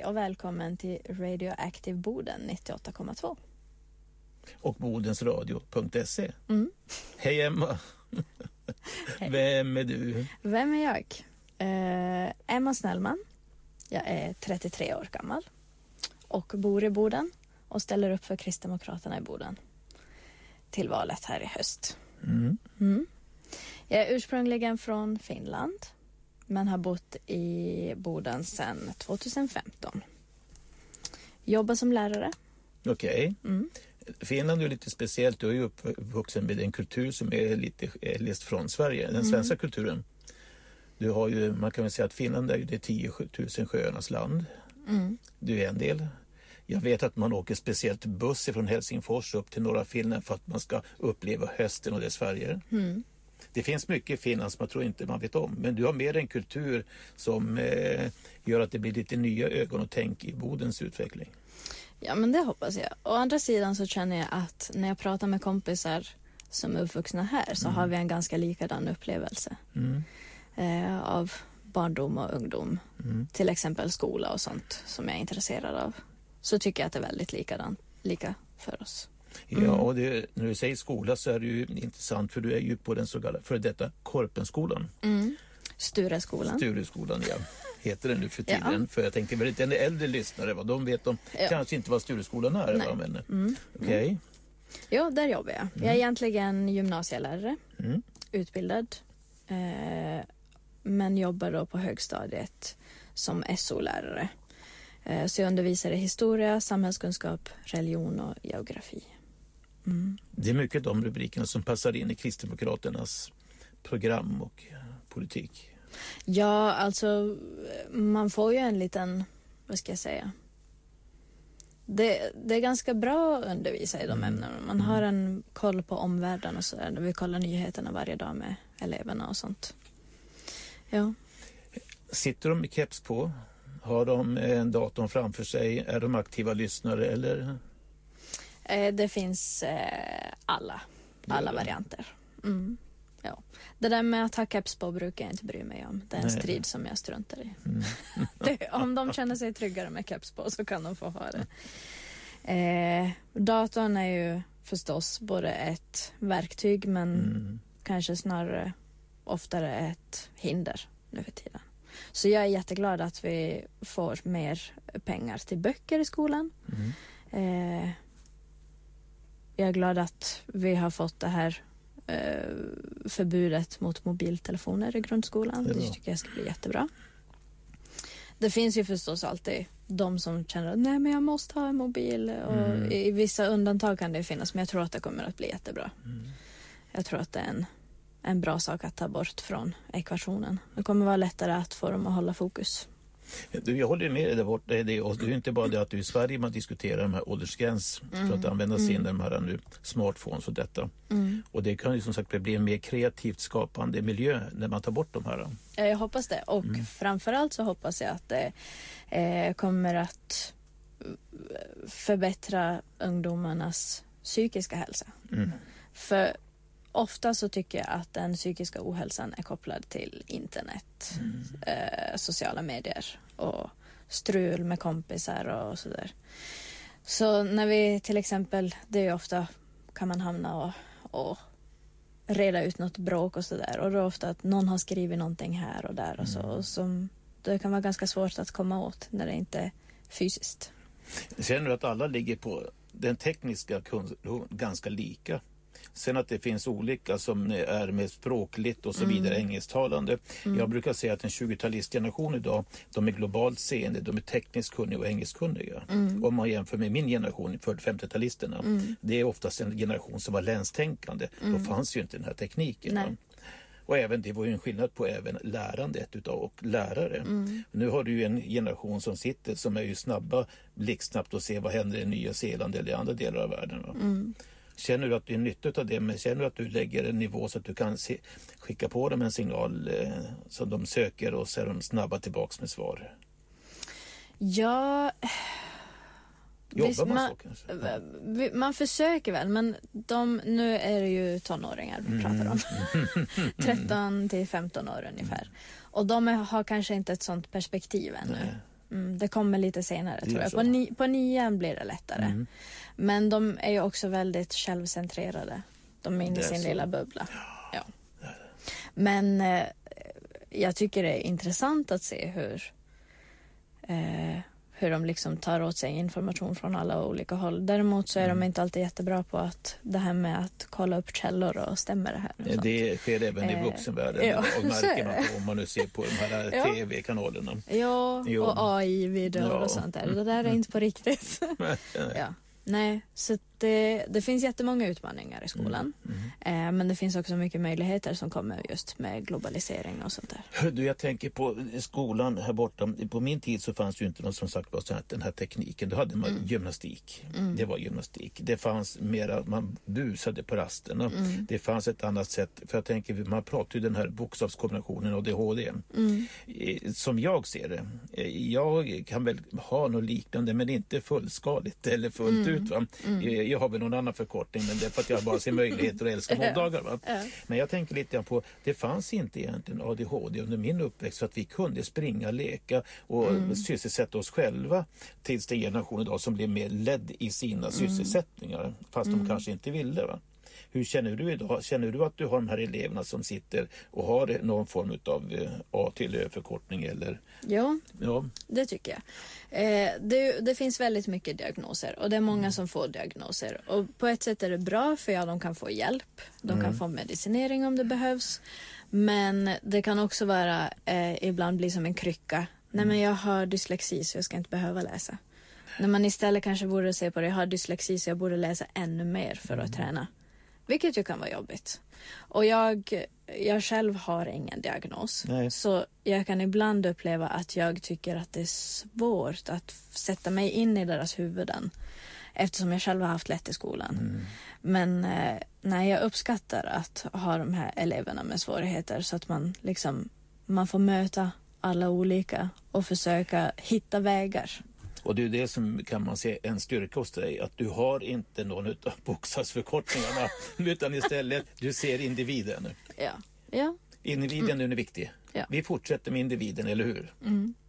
Hej och välkommen till Radioactive Boden 98,2. Och bodensradio.se. Hej Emma. Hej. Vem är du? Vem är jag? Emma Snellman. Jag är 33 år gammal och bor i Boden och ställer upp för Kristdemokraterna i Boden till valet här i höst. Jag är ursprungligen från Finland men har bott i Boden sedan 2015. Jobbar som lärare. Okej. Finland är lite speciellt. Du är ju uppvuxen med en kultur som är lite läst från Sverige. Den svenska kulturen. Du har ju, man kan väl säga att Finland är ju det 10 000 sjöarnas land. Du är en del. Jag vet att man åker speciellt buss från Helsingfors upp till norra Finland för att man ska uppleva hösten och dess färger. Det finns mycket i Finland som jag tror inte man vet om. Men du har mer en kultur som gör att det blir lite nya ögon och tänk i Bodens utveckling. Ja, men det hoppas jag. Å andra sidan så känner jag att när jag pratar med kompisar som är uppvuxna här så har vi en ganska likadan upplevelse av barndom och ungdom. Till exempel skola och sånt som jag är intresserad av. Så tycker jag att det är väldigt lika för oss. Ja, och när du säger skola så är det ju intressant för du är ju på den så kallade för detta Korpenskolan. Stureskolan. Stureskolan, ja. Heter den nu för tiden. Ja. För jag tänkte väl inte en äldre lyssnare, vad de vet de kanske inte vad Stureskolan är. Nej. Men okej. Jo, där jobbar jag. Jag är egentligen gymnasielärare, utbildad. Men jobbar då på högstadiet som SO-lärare. Så jag undervisar i historia, samhällskunskap, religion och geografi. Det är mycket de rubrikerna som passar in i Kristdemokraternas program och politik. Ja, alltså man får ju en liten, vad ska jag säga? Det är ganska bra att undervisa i de ämnena. Man har en koll på omvärlden och sådär. Vi kollar nyheterna varje dag med eleverna och sånt. Ja. Sitter de med keps på? Har de en dator framför sig? Är de aktiva lyssnare eller? Det finns alla varianter. Ja. Det där med att ha keps på brukar jag inte bry mig om. Det är en strid som jag struntar i. Om de känner sig tryggare med keps på så kan de få ha det. Datorn är ju förstås både ett verktyg men kanske snarare oftare ett hinder nu för tiden. Så jag är jätteglad att vi får mer pengar till böcker i skolan. Jag är glad att vi har fått det här förbudet mot mobiltelefoner i grundskolan. Det tycker jag ska bli jättebra. Det finns ju förstås alltid de som känner att nej men jag måste ha en mobil och i vissa undantag kan det finnas, men jag tror att det kommer att bli jättebra. Jag tror att det är en bra sak att ta bort från ekvationen. Det kommer vara lättare att få dem att hålla fokus. Jag håller med dig där borta. Det är ju inte bara det att i Sverige man diskuterar de här åldersgräns för att använda sig de här nu smartphones och detta. Och det kan ju som sagt bli en mer kreativt skapande miljö när man tar bort de här. Ja, jag hoppas det. Och framförallt så hoppas jag att det kommer att förbättra ungdomarnas psykiska hälsa. För ofta så tycker jag att den psykiska ohälsan är kopplad till internet, sociala medier och strul med kompisar och sådär. Så när vi till exempel, det är ju ofta kan man hamna och reda ut något bråk och sådär. Och då är det ofta att någon har skrivit någonting här och där och så. Och som, det kan vara ganska svårt att komma åt när det inte är fysiskt. Känner du att alla ligger på den tekniska ganska lika? Sen att det finns olika som är med språkligt och så vidare engelsktalande. Jag brukar säga att en 20-talistgeneration idag, de är globalt seende, de är tekniskt kunniga och engelskkunniga. Om man jämför med min generation, 40-50-talisterna. Det är oftast en generation som var länstänkande. Då fanns ju inte den här tekniken. Och även det var ju en skillnad på även lärandet utav och lärare. Nu har du ju en generation som sitter som är ju blixtsnabbt och ser vad händer i Nya Zeeland eller i andra delar av världen. Känner du att du är nytta av det, men känner du att du lägger en nivå så att du kan skicka på dem en signal som de söker och så är de snabba tillbaks med svar? Ja, jobbar man så kanske? Man försöker väl, men nu är det ju tonåringar vi pratar om. 13 till 15 år ungefär. Och de har kanske inte ett sånt perspektiv ännu. Det kommer lite senare tror jag. På 9:an blir det lättare. Men de är ju också väldigt självcentrerade. De är inne i sin lilla bubbla. Ja. Men jag tycker det är intressant att se hur de liksom tar åt sig information från alla olika håll. Däremot så är de inte alltid jättebra på att det här med att kolla upp källor och stämmer det här. Det sker även i vuxenvärlden och märker man på, om man nu ser på de här tv-kanalerna. Ja, och AI-videor och sånt där. Det där är inte på riktigt. Nej, så det finns jättemånga utmaningar i skolan. Men det finns också mycket möjligheter som kommer just med globalisering och sånt där. Jag tänker på skolan här borta. På min tid så fanns ju inte någon som sagt var den här tekniken. Då hade man gymnastik. Det var gymnastik. Det fanns mera, man busade på rasterna. Det fanns ett annat sätt. För jag tänker, man pratar ju den här bokstavskombinationen ADHD. Som jag ser det. Jag kan väl ha något liknande men inte fullskaligt eller fullt ut. Va? Jag har väl någon annan förkortning men det är för att jag bara ser möjligheter och älskar måndagar. Va? Men jag tänker lite på, det fanns inte egentligen ADHD under min uppväxt så att vi kunde springa, leka och sysselsätta oss själva tills den generation idag som blev mer ledd i sina sysselsättningar fast de kanske inte ville. Va? Hur känner du idag? Känner du att du har de här eleverna som sitter och har någon form av A till Ö-förkortning? Eller? Ja, det tycker jag. Det finns väldigt mycket diagnoser och det är många som får diagnoser. Och på ett sätt är det bra för de kan få hjälp. De kan få medicinering om det behövs. Men det kan också vara ibland bli som en krycka. Nej men jag har dyslexi så jag ska inte behöva läsa. När man istället kanske borde se på det, jag har dyslexi så jag borde läsa ännu mer för att träna. Vilket ju kan vara jobbigt. Och jag själv har ingen diagnos. Nej. Så jag kan ibland uppleva att jag tycker att det är svårt att sätta mig in i deras huvuden. Eftersom jag själv har haft lätt i skolan. Men jag uppskattar att ha de här eleverna med svårigheter. Så att man får möta alla olika och försöka hitta vägar. Och det är det som kan man se en styrka hos dig, att du har inte någon av bokstavsförkortningarna utan istället du ser individen. Ja. Individen är viktig. Ja. Vi fortsätter med individen, eller hur?